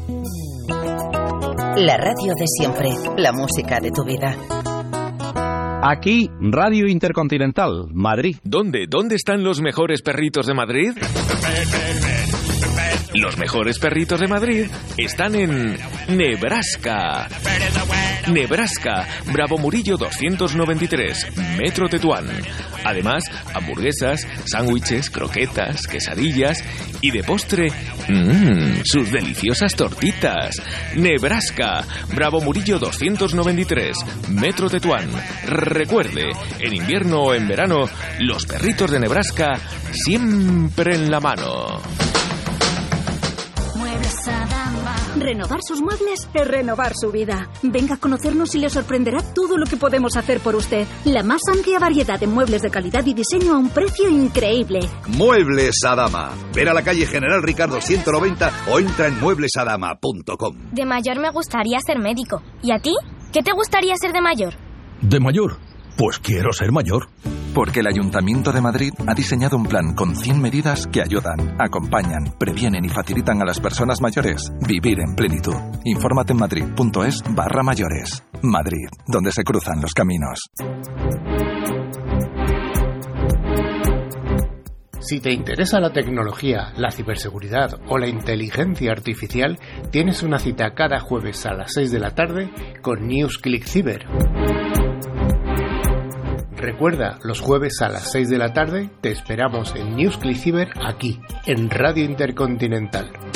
La radio de siempre, la música de tu vida. Aquí, Radio Intercontinental, Madrid. ¿Dónde están los mejores perritos de Madrid? Los mejores perritos de Madrid están en Nebraska. Nebraska, Bravo Murillo 293, Metro Tetuán. Además, hamburguesas, sándwiches, croquetas, quesadillas y de postre, sus deliciosas tortitas. Nebraska, Bravo Murillo 293, Metro Tetuán. Recuerde, en invierno o en verano, los perritos de Nebraska siempre en la mano. Renovar sus muebles es renovar su vida. Venga a conocernos y le sorprenderá todo lo que podemos hacer por usted. La más amplia variedad de muebles de calidad y diseño a un precio increíble. Muebles Adama. Ver a la calle General Ricardo 190 o entra en mueblesadama.com. De mayor me gustaría ser médico. ¿Y a ti? ¿Qué te gustaría ser de mayor? ¿De mayor? Pues quiero ser mayor. Porque el Ayuntamiento de Madrid ha diseñado un plan con 100 medidas que ayudan, acompañan, previenen y facilitan a las personas mayores vivir en plenitud. Infórmate en madrid.es/mayores. Madrid, donde se cruzan los caminos. Si te interesa la tecnología, la ciberseguridad o la inteligencia artificial, tienes una cita cada jueves a las 6 de la tarde con NewsClick Cyber. Recuerda, los jueves a las 6 de la tarde te esperamos en NewsClick Cyber aquí, en Radio Intercontinental.